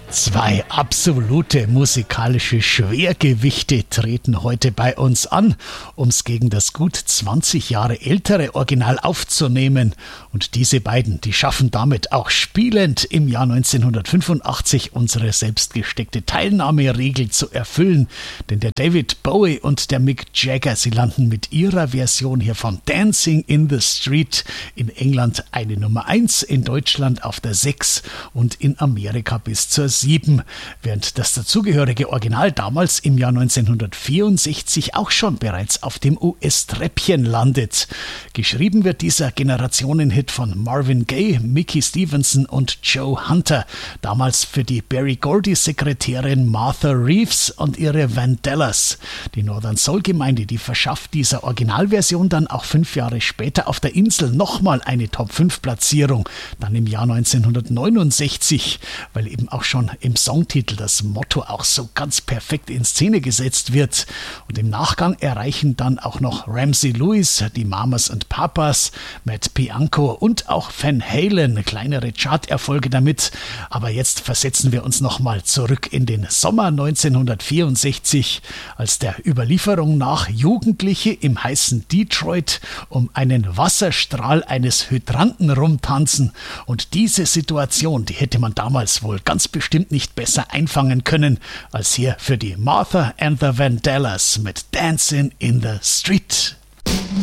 Zwei absolute musikalische Schwergewichte treten heute bei uns an, um es gegen das gut 20 Jahre ältere Original aufzunehmen. Und diese beiden, die schaffen damit auch spielend im Jahr 1985 unsere selbstgesteckte Teilnahmeregel zu erfüllen. Denn der David Bowie und der Mick Jagger, sie landen mit ihrer Version hier von Dancing in the Street in England eine Nummer 1, in Deutschland auf der 6 und in Amerika bis zur 7, während das dazugehörige Original damals im Jahr 1964 auch schon bereits auf dem US-Treppchen landet. Geschrieben wird dieser Generationenhit von Marvin Gaye, Mickey Stevenson und Joe Hunter, damals für die Berry Gordy-Sekretärin Martha Reeves und ihre Vandellas. Die Northern Soul Gemeinde, die verschafft dieser Originalversion dann auch 5 Jahre später auf der Insel nochmal eine Top-5-Platzierung, dann im Jahr 1969, weil eben auch schon im Songtitel das Motto auch so ganz perfekt in Szene gesetzt wird. Und im Nachgang erreichen dann auch noch Ramsey Lewis, die Mamas und Papas, Matt Bianco und auch Van Halen kleinere Charterfolge damit. Aber jetzt versetzen wir uns nochmal zurück in den Sommer 1964, als der Überlieferung nach Jugendliche im heißen Detroit um einen Wasserstrahl eines Hydranten rumtanzen. Und diese Situation, die hätte man damals wohl ganz bestimmt nicht besser einfangen können, als hier für die Martha and the Vandellas mit Dancing in the Street.